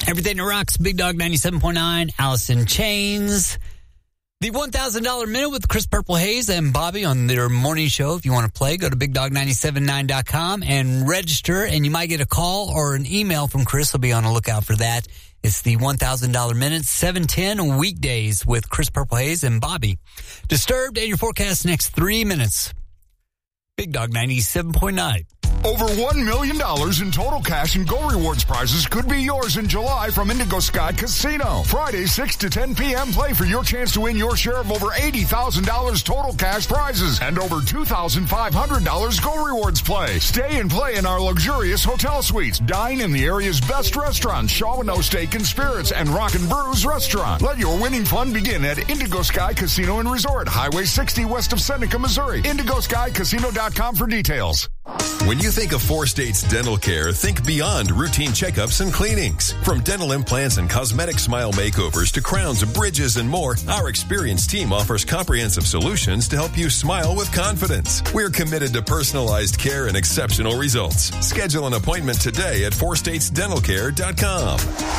Everything that rocks, Big Dog 97.9, Alice in Chains. The $1,000 Minute with Chris Purple Hayes and Bobby on their morning show. If you want to play, go to BigDog979.com and register, and you might get a call or an email from Chris. He'll be on the lookout for that. It's the $1,000 Minute, 7:10 weekdays with Chris Purple Hayes and Bobby. Disturbed and your forecast next 3 minutes. Big Dog 97.9. Over $1 million in total cash and Go Rewards prizes could be yours in July from Indigo Sky Casino. Friday, 6 to 10 p.m. Play for your chance to win your share of over $80,000 total cash prizes and over $2,500 Go Rewards play. Stay and play in our luxurious hotel suites. Dine in the area's best restaurants, Shaw No Steak and Spirits and Rock and Brews Restaurant. Let your winning fun begin at Indigo Sky Casino and Resort, Highway 60 west of Seneca, Missouri. IndigoSkyCasino.com for details. When you think of Four States Dental Care, think beyond routine checkups and cleanings. From dental implants and cosmetic smile makeovers to crowns, bridges, and more, our experienced team offers comprehensive solutions to help you smile with confidence. We're committed to personalized care and exceptional results. Schedule an appointment today at fourstatesdentalcare.com.